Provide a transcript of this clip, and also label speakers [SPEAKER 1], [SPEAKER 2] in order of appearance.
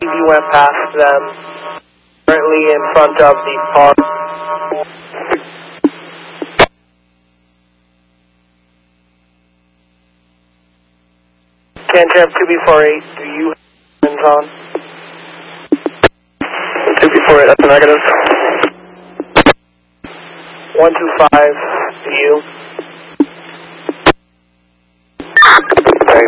[SPEAKER 1] You went past them, currently in front of the park. CanChamp 2B48, do you have hands on? 2B48, that's a negative. 125, do you?